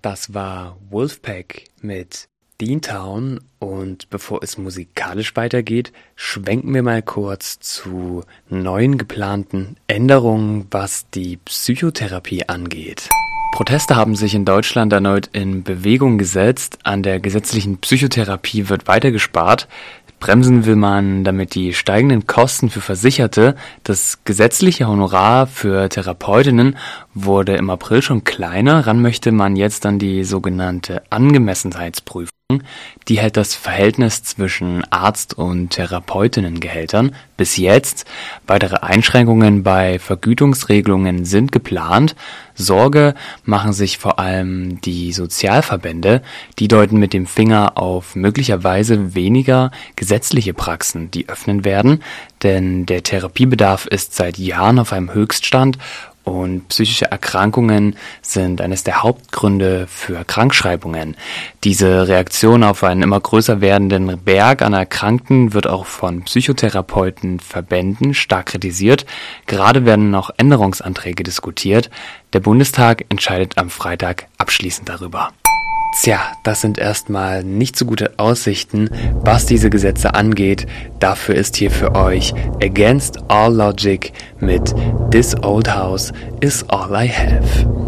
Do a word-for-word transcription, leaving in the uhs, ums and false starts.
Das war Wolfpack mit Dean Town, und bevor es musikalisch weitergeht, schwenken wir mal kurz zu neuen geplanten Änderungen, was die Psychotherapie angeht. Proteste haben sich in Deutschland erneut in Bewegung gesetzt. An der gesetzlichen Psychotherapie wird weiter gespart. Bremsen will man damit die steigenden Kosten für Versicherte. Das gesetzliche Honorar für Therapeutinnen wurde im April schon kleiner. Ran möchte man jetzt an die sogenannte Angemessenheitsprüfung. Die hält das Verhältnis zwischen Arzt- und Therapeutinnengehältern bis jetzt. Weitere Einschränkungen bei Vergütungsregelungen sind geplant. Sorge machen sich vor allem die Sozialverbände. Die deuten mit dem Finger auf möglicherweise weniger gesetzliche Praxen, die öffnen werden. Denn der Therapiebedarf ist seit Jahren auf einem Höchststand. Und psychische Erkrankungen sind eines der Hauptgründe für Krankschreibungen. Diese Reaktion auf einen immer größer werdenden Berg an Erkrankten wird auch von Psychotherapeutenverbänden stark kritisiert. Gerade werden noch Änderungsanträge diskutiert. Der Bundestag entscheidet am Freitag abschließend darüber. Tja, das sind erstmal nicht so gute Aussichten, was diese Gesetze angeht. Dafür ist hier für euch Against All Logic mit This Old House Is All I Have.